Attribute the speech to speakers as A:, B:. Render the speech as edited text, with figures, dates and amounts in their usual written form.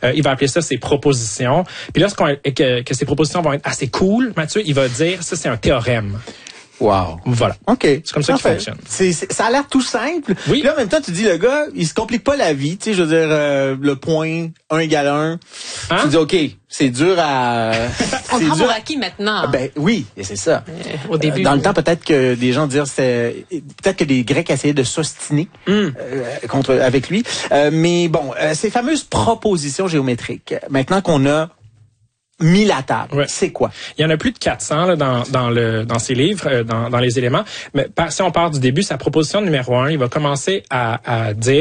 A: Il va appeler ça ses propositions. Puis lorsqu'on que ces propositions vont être assez cool, Mathieu, il va dire ça c'est un théorème.
B: Wow.
A: Voilà.
B: OK.
A: C'est comme ça qu'il fonctionne.
B: Ça a l'air tout simple.
A: Oui.
B: Puis là, en même temps, tu dis, le gars, il se complique pas la vie. Tu sais, je veux dire, le point 1 égale 1.
A: Hein?
B: Tu dis, OK, c'est dur à...
C: On prend pour acquis maintenant.
B: Ben oui, et c'est ça.
C: Au début.
B: Dans le temps, peut-être que des gens disaient, peut-être que les Grecs essayaient de s'ostiner avec lui. Mais bon, ces fameuses propositions géométriques, maintenant qu'on a mis la table,
A: ouais.
B: C'est quoi?
A: Il y en a plus de 400 là, dans ces livres, dans les éléments. Mais si on part du début, sa proposition numéro 1, il va commencer à dire